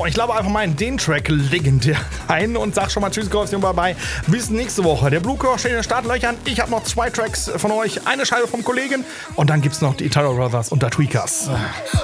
So, ich glaube einfach mal in den Track legendär rein und sag schon mal Tschüss, Gottchen, bye bye. Bis nächste Woche. Der Blue Core steht in den Startlöchern. Ich habe noch 2 Tracks von euch. Eine Scheibe vom Kollegen und dann gibt's noch die Italo Brothers und der Tweakers.